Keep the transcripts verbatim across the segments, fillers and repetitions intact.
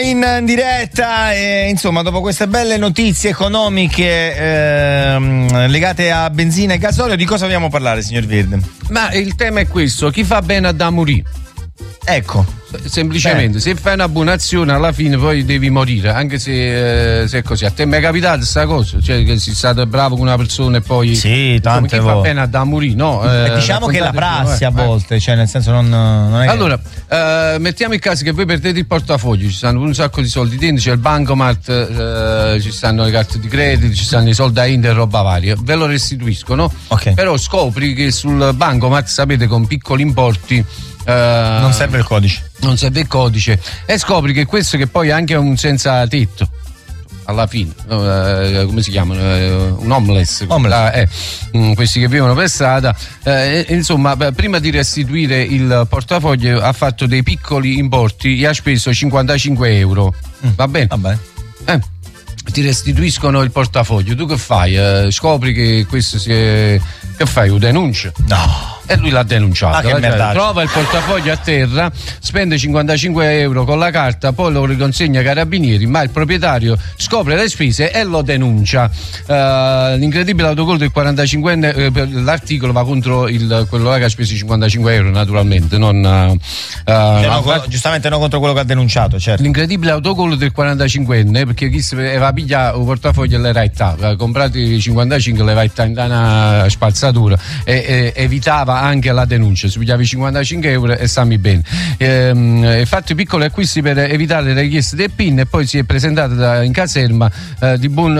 in diretta e insomma dopo queste belle notizie economiche ehm, legate a benzina e gasolio, di cosa vogliamo parlare, signor Virden? Ma il tema è questo: chi fa bene a da morire. Ecco. Semplicemente, Beh. se fai una buona azione alla fine poi devi morire, anche se, eh, se è così. A te mi è capitato questa cosa, cioè che sei stato bravo con una persona e poi sì, tante chi volte. fa bene a da morire, no? Eh, diciamo che è la prassi a volte, eh. cioè nel senso non, non è allora, che... eh, mettiamo il caso che voi perdete il portafoglio, ci stanno un sacco di soldi dentro, c'è il bancomat, eh, ci stanno le carte di credito, ci stanno i soldi a Inter e roba varia, ve lo restituiscono, okay. Però scopri che sul bancomat, sapete, con piccoli importi Uh, non serve il codice non serve il codice e scopri che questo, che poi è anche un senza tetto alla fine, uh, come si chiamano, uh, un homeless, homeless. Uh, eh, um, questi che vivono per strada, uh, insomma, beh, prima di restituire il portafoglio ha fatto dei piccoli importi e ha speso cinquantacinque euro. mm. Va bene? Va bene. Eh, ti restituiscono il portafoglio, tu che fai? Uh, scopri che questo si è... che fai? Lo denunci? No. E lui l'ha denunciato, ah, cioè, trova il portafoglio a terra, spende cinquantacinque euro con la carta, poi lo riconsegna ai carabinieri, ma il proprietario scopre le spese e lo denuncia. Uh, l'incredibile autogol del quarantacinquenne, eh, l'articolo va contro il, quello che ha speso cinquantacinque euro, naturalmente, non uh, cioè, no, co- giustamente non contro quello che ha denunciato, certo. L'incredibile autogol del quarantacinquenne, perché chi aveva pigliato il portafoglio e le raità, comprati cinquantacinque le raità in una spazzatura e, e evitava anche la denuncia, si pigliava i cinquantacinque euro e stammi bene. Ehm, ha fatto i piccoli acquisti per evitare le richieste del P I N e poi si è presentato da, in caserma eh, di buon,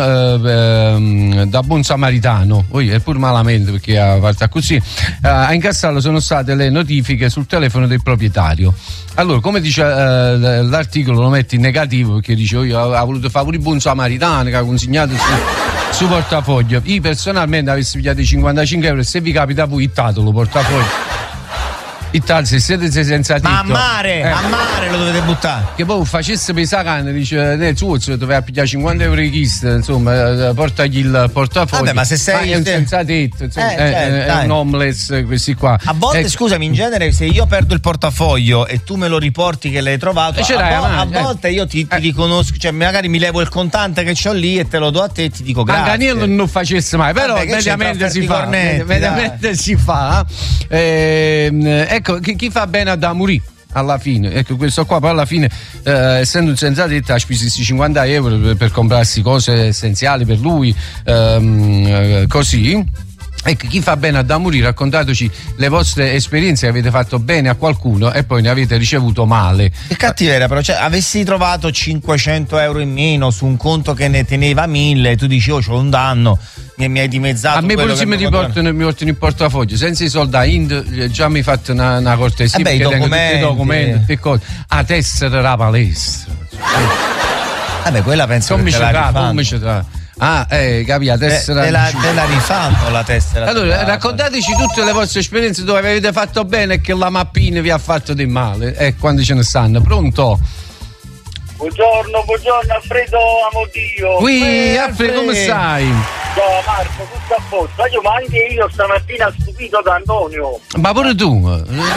eh, da buon samaritano, poi è pur malamente perché ha fatto così, eh, a incassarlo sono state le notifiche sul telefono del proprietario. Allora, come dice eh, l'articolo, lo metti in negativo perché dice oh, io ho voluto fare pure il buon samaritano che ha consegnato su, su portafoglio. Io personalmente avessi pigliato i cinquantacinque euro e se vi capita voi ittatelo portafoglio. Italia, se siete senza tetto, ma a mare, eh, a mare lo dovete buttare. Che poi facesse per la canna, dice nel suo doveva pigliare cinquanta euro di chista, insomma, portagli il portafoglio. Vabbè, ma se sei ma è un senza tetto, insomma, eh, è, certo, è un homeless, questi qua. A volte, ecco. Scusami, in genere se io perdo il portafoglio e tu me lo riporti che l'hai trovato, Ce a, l'hai, vo- a, a volte eh. io ti, ti eh. riconosco, cioè magari mi levo il contante che c'ho lì e te lo do a te e ti dico grazie. Anche Agnello non facesse mai, però Vabbè, mediamente si fa, cornetti, mediamente si fa. Eh, ecco, chi, chi fa bene a da morire alla fine, ecco, questo qua poi alla fine eh, essendo un senza tetto ha speso cinquanta euro per, per comprarsi cose essenziali per lui, ehm, così. Ecco, chi fa bene a da morire, raccontateci le vostre esperienze, che avete fatto bene a qualcuno e poi ne avete ricevuto male. Che cattiveria, però, cioè, avessi trovato cinquecento euro in meno su un conto che ne teneva mille, tu dici, oh, c'ho un danno, mi, mi hai dimezzato. A me pure se mi riportano, mi portano il portafoglio, senza i soldi a Ind, già mi fatto una, una cortesia, eh beh, perché i documenti, tutti i documenti, tutte cose. A tessera della palestra. Vabbè, quella penso come che te la come ci tra. Ah, eh, capito, tessera. Te la, te la rifanno la tessera. Allora, raccontateci tutte le vostre esperienze dove avete fatto bene e che la mappina vi ha fatto di male. E eh, quando ce ne stanno, pronto? Buongiorno, buongiorno Alfredo Amodio. Qui, Alfredo, come stai? Ciao Marco, tutto a posto. Io, ma anche io stamattina stupito da Antonio. Ma pure tu? Ma,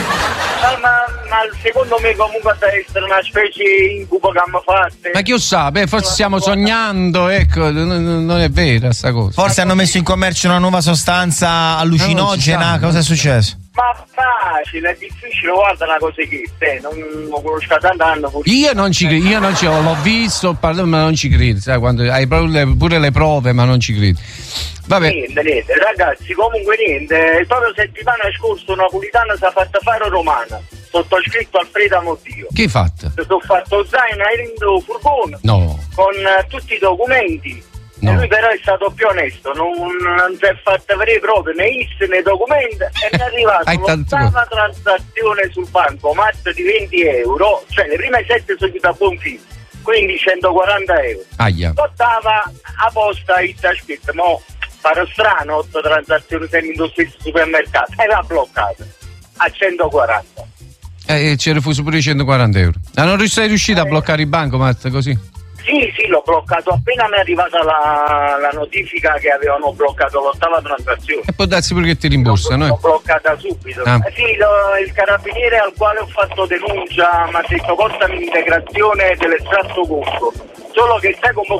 ma, ma secondo me comunque deve essere una specie di incubo che hanno fatto. Ma chi lo sa? Beh, forse stiamo sognando, ecco, non, non è vera sta cosa. Forse hanno messo in commercio una nuova sostanza allucinogena, cosa è successo? Ma facile, è difficile, guarda una cosa che te, non lo conosco da tanto. Io non ci credo, io non ci l'ho visto, parlo, ma non ci credo, sai, quando hai pure le prove, ma non ci credo. Vabbè. Niente, niente, ragazzi, comunque niente, proprio settimana scorsa una napolitana si è fatta fare romana, sottoscritto Alfredo Amodio. Che hai fatto? Ho fatto zaino in furgone, no, con uh, tutti i documenti. No. E lui però è stato più onesto, non, non si è fatta vere prove né I S né documenti e è arrivata l'ottava transazione sul banco, mazzo di venti euro, cioè le prime sette sono da buon fine, quindi centoquaranta euro. Aia. L'ottava apposta il scritto, mo farò strano, otto transazioni sempre in lo stesso supermercato, e l'ha bloccata a centoquaranta. E eh, ci refuso pure i centoquaranta euro. Ma non sei riuscito eh. a bloccare il banco, Matt, così? Sì, sì, l'ho bloccato appena mi è arrivata la, la notifica che avevano bloccato l'ottava transazione. E può darsi pure che ti rimborsano. L'ho, l'ho bloccata subito. Ah. Eh sì, lo, il carabiniere al quale ho fatto denuncia mi ha detto portami l'integrazione dell'estratto conto. Solo che sai come